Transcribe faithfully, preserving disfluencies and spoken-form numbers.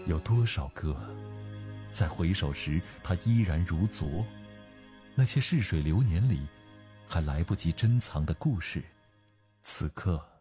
有多少个在回首时它依然如昨，那些逝水流年里还来不及珍藏的故事，此刻